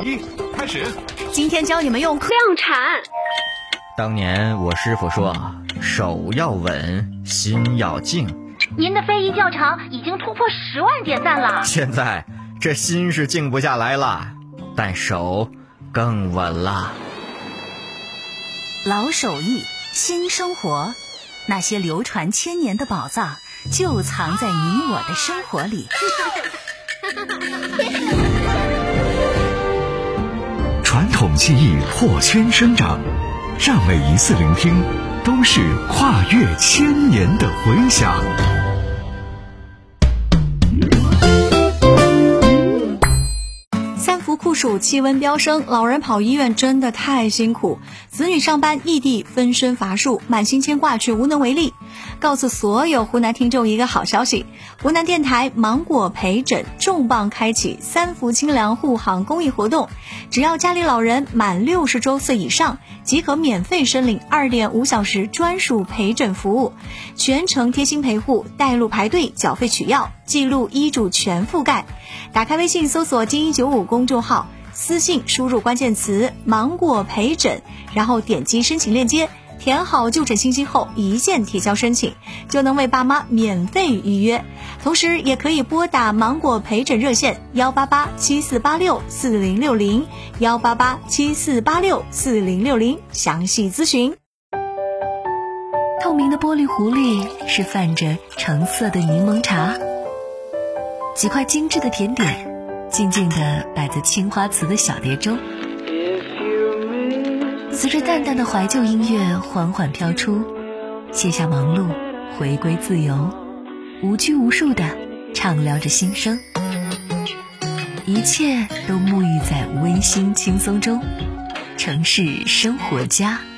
1，开始。 今天教你们用量产。 当年我师傅说，手要稳，心要静。 您的非遗教场已经突破10万点赞了。 现在这心是静不下来了，但手更稳了。 老手艺，新生活，那些流传千年的宝藏就藏在你我的生活里。 传统技艺破圈生长，让每一次聆听都是跨越千年的回响。 三伏酷暑，气温飙升，老人跑医院真的太辛苦，子女上班异地，分身乏术，满心牵挂却无能为力。告诉所有湖南听众一个好消息，湖南电台芒果陪诊重磅开启三伏清凉护航公益活动，只要家里老人满60周岁以上，即可免费申领2.5小时专属陪诊服务，全程贴心陪护，带路排队，缴费取药，记录医嘱全覆盖。打开微信搜索金195公众号，私信输入关键词芒果陪诊，然后点击申请链接，填好就诊信息后一键提交申请，就能为爸妈免费预约。同时也可以拨打芒果陪诊热线18874864060 18874864060详细咨询。透明的玻璃壶里是泛着橙色的柠檬茶，几块精致的甜点静静地摆在青花瓷的小碟中，随着淡淡的怀旧音乐缓缓飘出，卸下忙碌，回归自由，无拘无束地畅聊着心声，一切都沐浴在温馨轻松中。城市生活家。